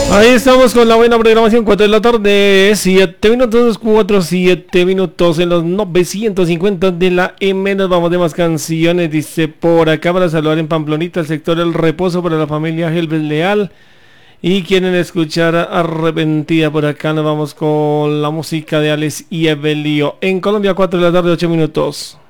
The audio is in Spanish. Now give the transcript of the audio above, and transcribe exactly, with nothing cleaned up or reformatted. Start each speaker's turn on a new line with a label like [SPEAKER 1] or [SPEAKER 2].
[SPEAKER 1] Ahí estamos con la buena programación, cuatro de la tarde, siete minutos, cuatro, siete minutos en los novecientos cincuenta de la M. Nos vamos de más canciones, dice por acá para saludar en Pamplonita, el sector El Reposo para la familia Helves Leal. Y quieren escuchar Arrepentida por acá, nos vamos con la música de Alex y Evelio. En Colombia, cuatro de la tarde, ocho minutos.